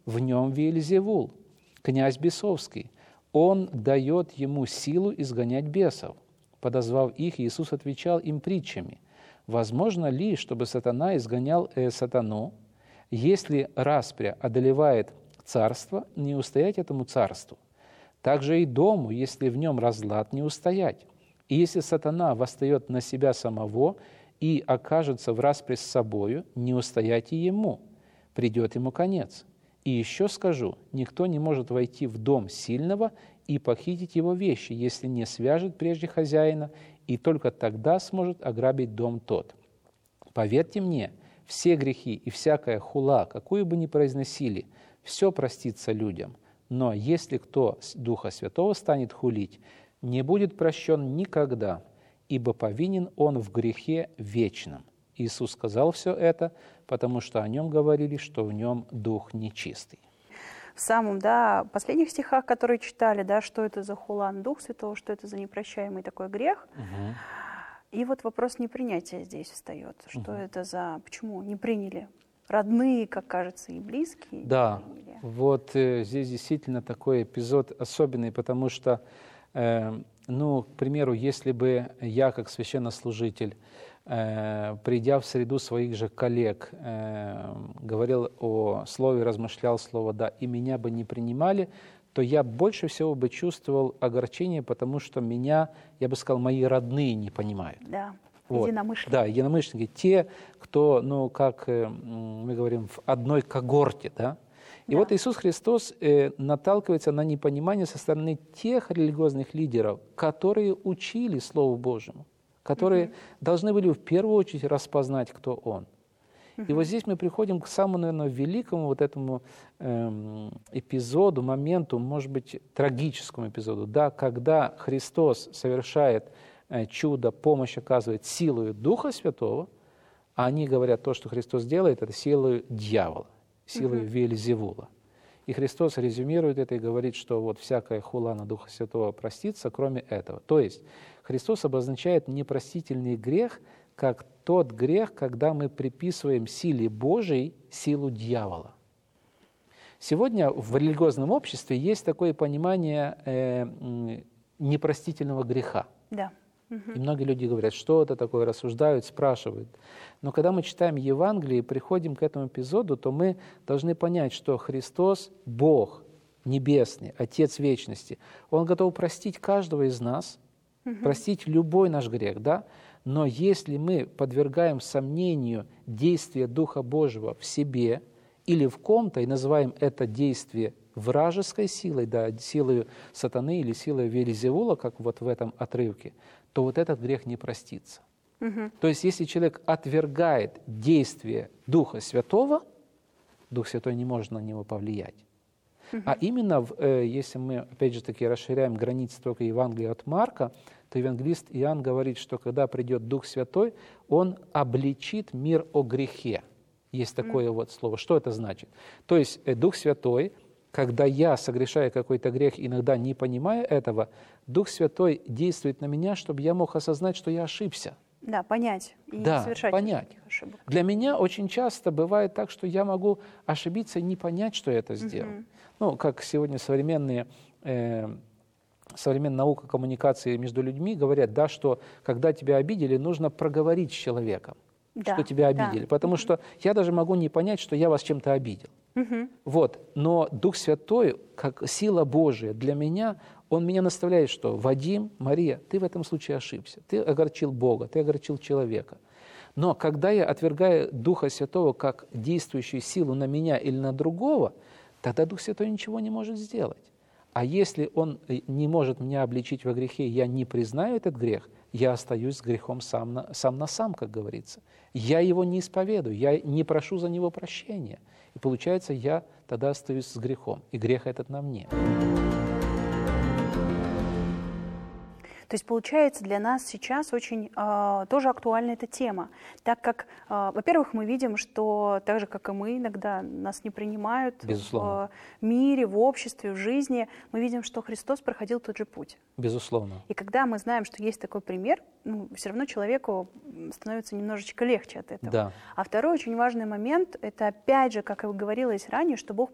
в нем Веельзевул, князь бесовский. Он дает ему силу изгонять бесов. Подозвав их, Иисус отвечал им притчами. Возможно ли, чтобы сатана изгонял сатану, если распря одолевает царство, не устоять этому царству? Также и дому, если в нем разлад, не устоять. И если сатана восстает на себя самого и окажется в распре с собою, не устоять и ему, придет ему конец. И еще скажу, никто не может войти в дом сильного и похитить его вещи, если не свяжет прежде хозяина, и только тогда сможет ограбить дом тот. Поверьте мне, все грехи и всякая хула, какую бы ни произносили, все простится людям. Но если кто с Духа Святого станет хулить, не будет прощен никогда, ибо повинен он в грехе вечном. Иисус сказал все это, потому что о нем говорили, что в нем дух нечистый. В самом, последних стихах, которые читали, что это за хулан Дух Святого, что это за непрощаемый такой грех. И вот вопрос непринятия здесь встает. Что это за... Почему не приняли? Родные, как кажется, и близкие. Да, вот здесь действительно такой эпизод особенный, потому что, к примеру, если бы я, как священнослужитель, придя в среду своих же коллег, говорил о слове, размышлял слово «да», и меня бы не принимали, то я больше всего бы чувствовал огорчение, потому что меня, я бы сказал, мои родные не понимают. Да, вот. Единомышленники. Да, единомышленники. Те, кто, как мы говорим, в одной когорте, да? И вот Иисус Христос наталкивается на непонимание со стороны тех религиозных лидеров, которые учили Слову Божьему, которые должны были в первую очередь распознать, кто Он. И вот здесь мы приходим к самому, наверное, великому вот этому эпизоду, моменту, может быть, трагическому эпизоду, когда Христос совершает чудо, помощь оказывает силою Духа Святого, а они говорят, то, что Христос делает, это силою дьявола, силою Веельзевула. И Христос резюмирует это и говорит, что вот всякая хула на Духа Святого простится, кроме этого. То есть Христос обозначает непростительный грех, как тот грех, когда мы приписываем силе Божией силу дьявола. Сегодня в религиозном обществе есть такое понимание непростительного греха. Да. И многие люди говорят, что это такое, рассуждают, спрашивают. Но когда мы читаем Евангелие и приходим к этому эпизоду, то мы должны понять, что Христос, Бог Небесный, Отец Вечности, Он готов простить каждого из нас, простить любой наш грех, да? Но если мы подвергаем сомнению действия Духа Божьего в себе или в ком-то и называем это действие вражеской силой, силой сатаны или силой Веельзевула, как вот в этом отрывке, то вот этот грех не простится. То есть если человек отвергает действие Духа Святого, Дух Святой не может на него повлиять. А именно, если мы, опять же таки, расширяем границы только Евангелия от Марка, то евангелист Иоанн говорит, что когда придет Дух Святой, Он обличит мир о грехе. Есть такое вот слово. Что это значит? То есть Дух Святой, когда я согрешаю какой-то грех, иногда не понимая этого, Дух Святой действует на меня, чтобы я мог осознать, что я ошибся. Да, понять и совершать понять. ошибок. Для меня очень часто бывает так, что я могу ошибиться и не понять, что я это сделал. Как сегодня современная наука коммуникации между людьми говорят, что когда тебя обидели, нужно проговорить с человеком, что тебя обидели. Потому что я даже могу не понять, что я вас чем-то обидел. Но Дух Святой, как сила Божия для меня, Он меня наставляет, что Вадим, Мария, ты в этом случае ошибся. Ты огорчил Бога, ты огорчил человека. Но когда я отвергаю Духа Святого как действующую силу на меня или на другого, тогда Дух Святой ничего не может сделать. А если Он не может меня обличить во грехе, я не признаю этот грех, я остаюсь с грехом сам на сам, как говорится. Я его не исповедую, я не прошу за него прощения. И получается, я тогда остаюсь с грехом, и грех этот на мне. То есть, получается, для нас сейчас очень тоже актуальна эта тема, так как, во-первых, мы видим, что так же, как и мы, иногда нас не принимают в мире, в обществе, в жизни, мы видим, что Христос проходил тот же путь. Безусловно. И когда мы знаем, что есть такой пример, все равно человеку становится немножечко легче от этого. Да. А второй очень важный момент, это опять же, как и говорилось ранее, что Бог